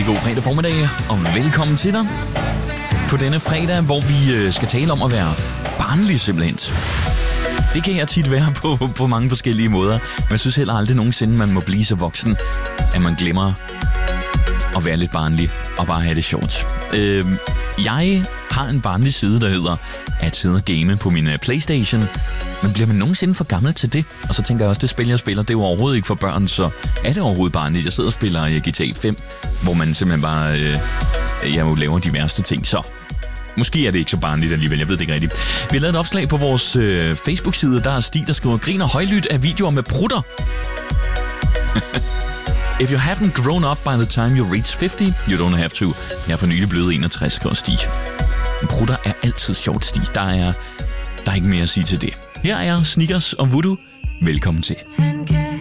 god fredag formiddag, og velkommen til dig på denne fredag, hvor vi skal tale om at være barnlig simpelthen. Det kan jeg tit være på mange forskellige måder, men jeg synes heller aldrig nogensinde, man må blive så voksen, at man glemmer at være lidt barnlig og bare have det sjovt. Jeg har en barnlig side, der hedder at sidde og game på min PlayStation. Men bliver man nogensinde for gammel til det? Og så tænker jeg også, det spil, jeg spiller, det er jo overhovedet ikke for børn, så er det overhovedet barnligt. Jeg sidder og spiller GTA 5, hvor man simpelthen bare laver de værste ting. Så måske er det ikke så barnligt alligevel, jeg ved det ikke rigtigt. Vi har lavet et opslag på vores Facebook-side, der er Stig, der skriver, griner højlydt af videoer med prutter. If you haven't grown up by the time you reach 50, you don't have to. Jeg er for nylig blevet 61, skriver Stig. Prutter er altid sjovt, Stig. Der er ikke mere at sige til det. Her er Snickers og Voodoo. Velkommen til.